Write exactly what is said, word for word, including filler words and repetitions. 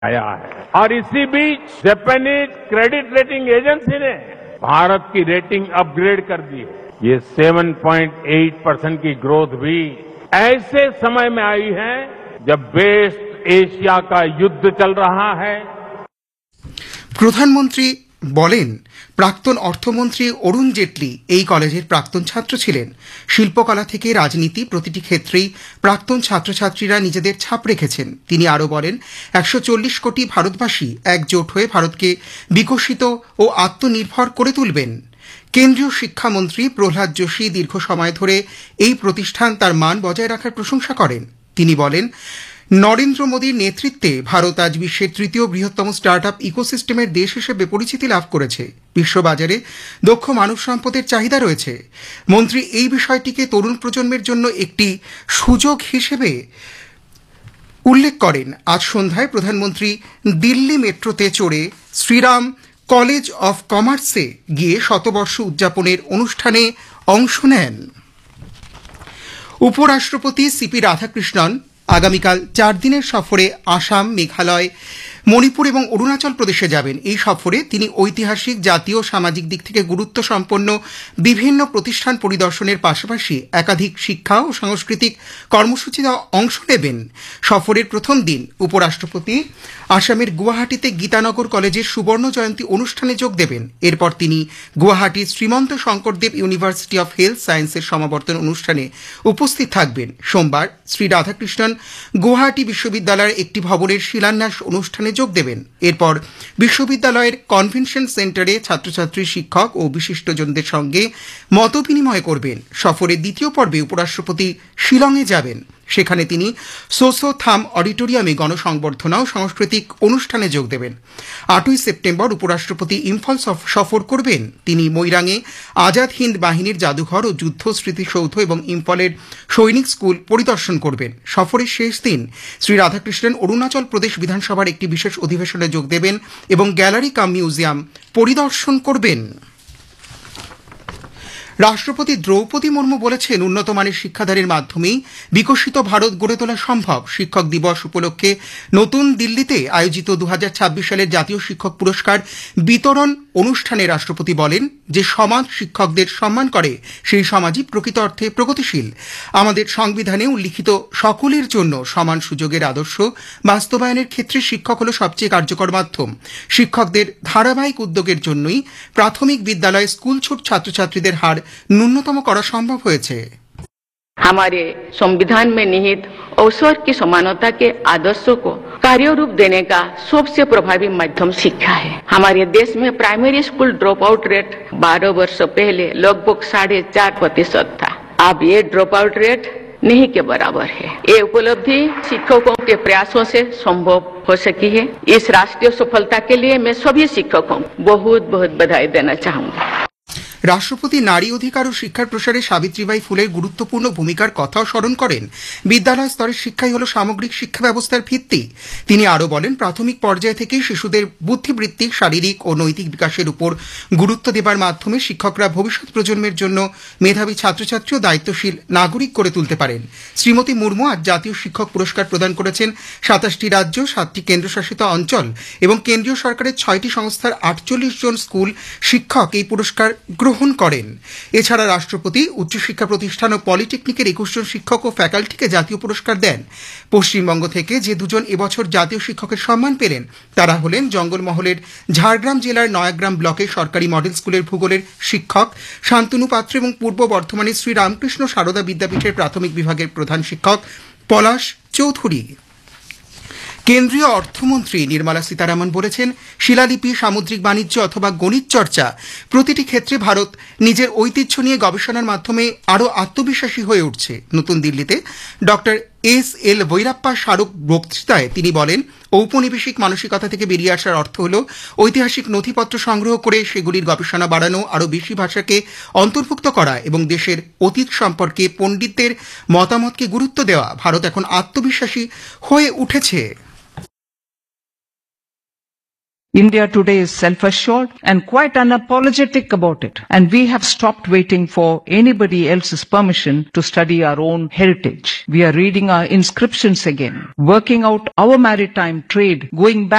आया है और इसी बीच जापानीज क्रेडिट रेटिंग एजेंसी ने भारत की रेटिंग अपग्रेड कर दी है। ये सात पॉइंट आठ परसेंट की ग्रोथ भी ऐसे समय में आई है जब वेस्ट एशिया का युद्ध चल रहा है। প্রধানমন্ত্রী বলেন, প্রাক্তন অর্থমন্ত্রী অরুণ জেটলি এই কলেজের প্রাক্তন ছাত্র ছিলেন। শিল্পকলা থেকে রাজনীতি প্রতিটি ক্ষেত্রেই প্রাক্তন ছাত্রছাত্রীরা নিজেদের ছাপ রেখেছেন। তিনি আরও বলেন, একশো চল্লিশ কোটি ভারতবাসী একজোট হয়ে ভারতকে বিকশিত ও আত্মনির্ভর করে তুলবেন। কেন্দ্রীয় শিক্ষামন্ত্রী প্রহ্লাদ যোশী দীর্ঘ সময় ধরে এই প্রতিষ্ঠান তার মান বজায় রাখার প্রশংসা করেন। তিনি বলেন, নরেন্দ্র মোদীর নেতৃত্বে ভারত আজ বিশ্বের তৃতীয় বৃহত্তম স্টার্ট আপ ইকোসিস্টেমের দেশ হিসেবে পরিচিতি লাভ করেছে। বিশ্ববাজারে দক্ষ মানব সম্পদের চাহিদা রয়েছে। মন্ত্রী এই বিষয়টিকে তরুণ প্রজন্মের জন্য একটি সুযোগ হিসেবে উল্লেখ করেন। আজ সন্ধ্যায় প্রধানমন্ত্রী দিল্লি মেট্রোতে চড়ে শ্রীরাম কলেজ অফ কমার্সে গিয়ে শতবর্ষ উদযাপনের অনুষ্ঠানে অংশ নেন। উপরাষ্ট্রপতি সিপি রাধাকৃষ্ণন আগামীকাল চার দিনের সফরে আসাম, মেঘালয়, মণিপুর এবং অরুণাচল প্রদেশে যাবেন। এই সফরে তিনি ঐতিহাসিক, জাতীয়, সামাজিক দিক থেকে গুরুত্ব সম্পন্ন বিভিন্ন প্রতিষ্ঠান পরিদর্শনের পাশাপাশি একাধিক শিক্ষা ও সাংস্কৃতিক কর্মসূচিতে অংশ নেবেন। সফরের প্রথম দিন উপরাষ্ট্রপতি আসামের গুয়াহাটিতে গীতানগর কলেজের সুবর্ণ জয়ন্তী অনুষ্ঠানে যোগ দেবেন। এরপর তিনি গুয়াহাটির Shrimanta Sankardev university of health সায়েন্সের সমাবর্তন অনুষ্ঠানে উপস্থিত থাকবেন। সোমবার শ্রী রাধাকৃষ্ণন গুয়াহাটি বিশ্ববিদ্যালয়ের একটি ভবনের শিলান্যাস অনুষ্ঠানে যোগ দেবেন। এরপর বিশ্ববিদ্যালয়ের কনভেনশন সেন্টারে ছাত্রছাত্রী, শিক্ষক ও বিশিষ্টজনদের সঙ্গে মতবিনিময় করবেন। সফরের দ্বিতীয় পর্বে উপরাষ্ট্রপতি শিলংয়ে যাবেন। সেখানে তিনি সোসো থাম অডিটোরিয়ামে গণসংবর্ধনা ও সাংস্কৃতিক অনুষ্ঠানে যোগ দেবেন। আটই সেপ্টেম্বর উপরাষ্ট্রপতি ইম্ফল সফর করবেন। তিনি মৈরাঙে আজাদ হিন্দ বাহিনীর জাদুঘর ও যুদ্ধ স্মৃতিসৌধ এবং ইম্ফলের সৈনিক স্কুল পরিদর্শন করবেন। সফরের শেষ দিন শ্রী রাধাকৃষ্ণন অরুণাচল প্রদেশ বিধানসভার একটি বিশেষ অধিবেশনে যোগ দেবেন এবং গ্যালারি কাম মিউজিয়াম পরিদর্শন করবেন। রাষ্ট্রপতি দ্রৌপদী মুর্মু বলেছেন, উন্নত মানের শিক্ষাদানের মাধ্যমেই বিকশিত ভারত গড়ে তোলা সম্ভব। শিক্ষক দিবস উপলক্ষে নতুন দিল্লিতে আয়োজিত দু হাজার ছাব্বিশ সালের জাতীয় শিক্ষক পুরস্কার বিতরণ অনুষ্ঠানে রাষ্ট্রপতি বলেন যে সমাজ শিক্ষকদের সম্মান করে সেই সমাজই প্রকৃত অর্থে প্রগতিশীল। আমাদের সংবিধানে উল্লিখিত সকলের জন্য সমান সুযোগের আদর্শ বাস্তবায়নের ক্ষেত্রে শিক্ষক হল সবচেয়ে কার্যকর মাধ্যম। শিক্ষকদের ধারাবাহিক উদ্যোগের জন্যই প্রাথমিক বিদ্যালয়ে স্কুল ছুট ছাত্রছাত্রীদের হার न्यूनतम करा संभव हुए। हमारे संविधान में निहित अवसर की समानता के आदर्शों को कार्य रूप देने का सबसे प्रभावी माध्यम शिक्षा है। हमारे देश में primary school drop out rate बारह वर्ष पहले लगभग साढ़े चार प्रतिशत था। अब ये ड्रॉप आउट रेट नहीं के बराबर है। ये उपलब्धि शिक्षकों के प्रयासों से संभव हो सकी है। इस राष्ट्रीय सफलता के लिए मैं सभी शिक्षकों को बहुत बहुत बधाई देना चाहूंगा। রাষ্ট্রপতি নারী অধিকার ও শিক্ষার প্রসারে সাবিত্রীবাই ফুলের গুরুত্বপূর্ণ ভূমিকার কথাও স্মরণ করেন। বিদ্যালয় স্তরের শিক্ষাই হল সামগ্রিক শিক্ষা ব্যবস্থার ভিত্তি। তিনি আরও বলেন, প্রাথমিক পর্যায় থেকেই শিশুদের বুদ্ধিবৃত্তিক, শারীরিক ও নৈতিক বিকাশের উপর গুরুত্ব দেবার মাধ্যমে শিক্ষকরা ভবিষ্যৎ প্রজন্মের জন্য মেধাবী ছাত্রছাত্রী ও দায়িত্বশীল নাগরিক করে তুলতে পারেন। শ্রীমতী মুর্মু আজ জাতীয় শিক্ষক পুরস্কার প্রদান করেছেন। সাতাশটি রাজ্য, সাতটি কেন্দ্রশাসিত অঞ্চল এবং কেন্দ্রীয় সরকারের ছয়টি সংস্থার আটচল্লিশ জন স্কুল শিক্ষক এই পুরস্কার গ্রহণ করেন। এছাড়া রাষ্ট্রপতি উচ্চশিক্ষা প্রতিষ্ঠান ও পলিটেকনিকের একুশ জন শিক্ষক ও ফ্যাকাল্টিকে জাতীয় পুরস্কার দেন। পশ্চিমবঙ্গ থেকে যে দুজন এবছর জাতীয় শিক্ষকের সম্মান পেলেন তারা হলেন জঙ্গলমহলের ঝাড়গ্রাম জেলার নয়াগ্রাম ব্লকের সরকারি মডেল স্কুলের ভূগোলের শিক্ষক শান্তনু পাত্র এবং পূর্ব বর্ধমানের শ্রী রামকৃষ্ণ সারদা বিদ্যাপীঠের প্রাথমিক বিভাগের প্রধান শিক্ষক পলাশ চৌধুরী। কেন্দ্রীয় অর্থমন্ত্রী নির্মলা সীতারামন বলেছেন, শিলালিপি, সামুদ্রিক বাণিজ্য অথবা গণিত চর্চা প্রতিটি ক্ষেত্রে ভারত নিজের ঐতিহ্য নিয়ে গবেষণার মাধ্যমে আরও আত্মবিশ্বাসী হয়ে উঠছে। নতুন দিল্লিতে ডক্টর এস এল বৈরাপ্পা স্মারক বক্তৃতায় তিনি বলেন, ঔপনিবেশিক মানসিকতা থেকে বেরিয়ে আসার অর্থ হল ঐতিহাসিক নথিপত্র সংগ্রহ করে সেগুলির গবেষণা বাড়ানো, আরও বেশি ভাষাকে অন্তর্ভুক্ত করা এবং দেশের অতীত সম্পর্কে পণ্ডিতদের মতামতকে গুরুত্ব দেওয়া। ভারত এখন আত্মবিশ্বাসী হয়ে উঠেছে। India today is self-assured and quite unapologetic about it. And we have stopped waiting for anybody else's permission to study our own heritage. We are reading our inscriptions again, working out our maritime trade, going back